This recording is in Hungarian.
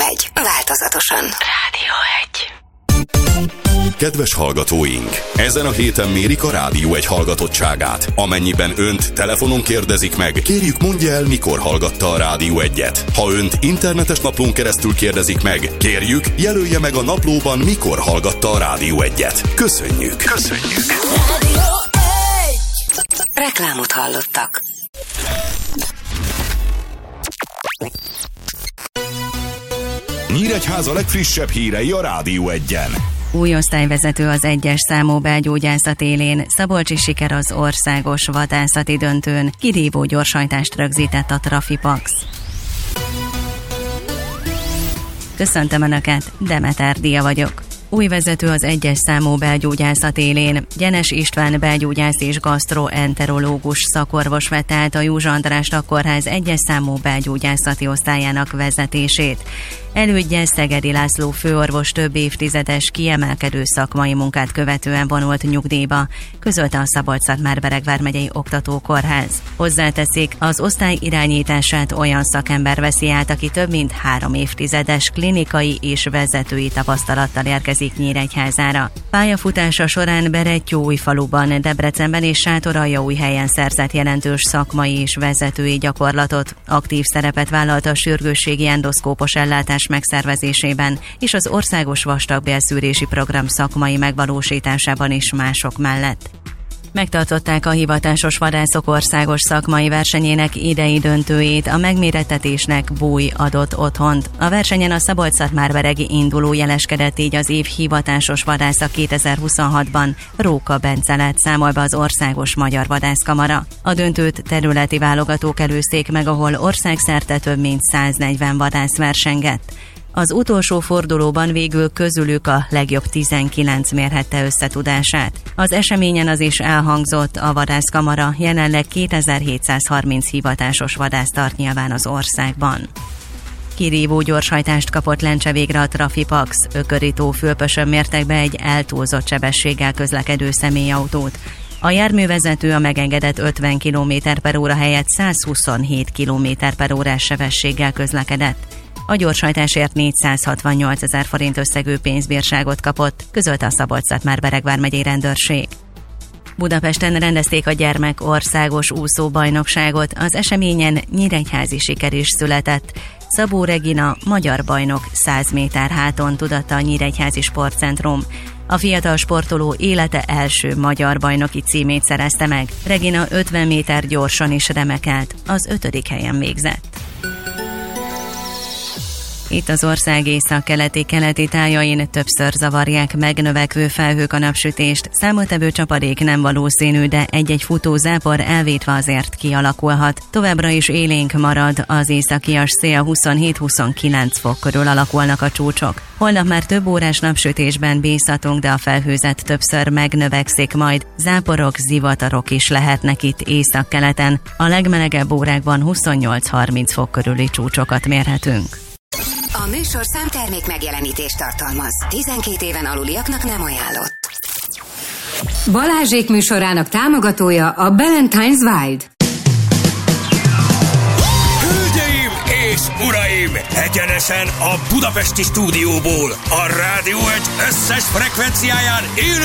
1. Változatosan. Rádió 1. Kedves hallgatóink! Ezen a héten mérik a Rádió 1 hallgatottságát. Amennyiben önt telefonon kérdezik meg, kérjük mondja el, mikor hallgatta a Rádió 1-et. Ha önt internetes naplón keresztül kérdezik meg, kérjük, jelölje meg a naplóban, mikor hallgatta a Rádió 1-et. Köszönjük! Köszönjük! Rádió 1. Reklámot hallottak. Nyíregyháza legfrissebb hírei a Rádió 1-en. Új osztályvezető az 1-es számú belgyógyászat élén, Szabolcsi siker az országos vadászati döntőn, kirívó gyorshajtást rögzített a Trafipax. Köszöntöm Önöket, Demeter Dia vagyok. Új vezető az 1-es számú belgyógyászat élén. Gyenes István belgyógyász és gasztroenterológus szakorvos vette át a Józsa András Kórház 1-es számú belgyógyászati osztályának vezetését. Elődje Szegedi László főorvos több évtizedes kiemelkedő szakmai munkát követően vonult nyugdíjba, közölte a Szabolcs-Szatmár-Bereg vármegyei oktatókórház. Hozzáteszik, az osztály irányítását olyan szakember veszi át, aki több mint 3 évtizedes klinikai és vezetői tapasztalattal érkezik Nyíregyházára. Pályafutása során Berettyóújfaluban, Debrecenben és Sátoraljaújhelyen szerzett jelentős szakmai és vezetői gyakorlatot. Aktív szerepet vállalt a sürgősségi endoszkópos ellátás megszervezésében és az országos vastagbélszűrési program szakmai megvalósításában is mások mellett. Megtartották a hivatásos vadászok országos szakmai versenyének idei döntőjét, a megmérettetésnek Búj adott otthont. A versenyen a Szabolcs-Szatmár-beregi induló jeleskedett, így az év hivatásos vadásza 2026-ban Róka Bence lett, számol be az Országos Magyar Vadászkamara. A döntőt területi válogatók előzték meg, ahol országszerte több mint 140 vadász versengett. Az utolsó fordulóban végül közülük a legjobb 19 mérhette összetudását. Az eseményen az is elhangzott, a vadászkamara jelenleg 2730 hivatásos vadász tart nyilván az országban. Kirívó gyorshajtást kapott lencse végre a Trafipax. Ökörító Fülpösön mértek be egy eltúlzott sebességgel közlekedő személyautót. A járművezető a megengedett 50 km/h helyett 127 km/h sebességgel közlekedett. A gyorshajtásért 468 000 forint összegű pénzbírságot kapott, közölte a Szabolcs-Szatmár-Bereg vármegyei rendőrség. Budapesten rendezték a gyermek országos úszóbajnokságot, az eseményen nyíregyházi siker is született. Szabó Regina magyar bajnok 100 méter háton, tudatta a Nyíregyházi Sportcentrum. A fiatal sportoló élete első magyar bajnoki címét szerezte meg. Regina 50 méter gyorsan is remekelt, az 5. helyen végzett. Itt az ország észak-keleti tájain többször zavarják megnövekvő felhők a napsütést. Számottevő csapadék nem valószínű, de egy-egy futózápor elvétve azért kialakulhat. Továbbra is élénk marad, az északias szél 27-29 fok körül alakulnak a csúcsok. Holnap már több órás napsütésben bízhatunk, de a felhőzet többször megnövekszik majd. Záporok, zivatarok is lehetnek itt észak-keleten. A legmelegebb órákban 28-30 fok körüli csúcsokat mérhetünk. A műsorszám termék megjelenítést tartalmaz. 12 éven aluliaknak nem ajánlott. Balázsék műsorának támogatója a Ballantines Wild. Hölgyeim és uraim! Egyenesen a budapesti stúdióból, a Rádió 1 összes frekvenciáján élő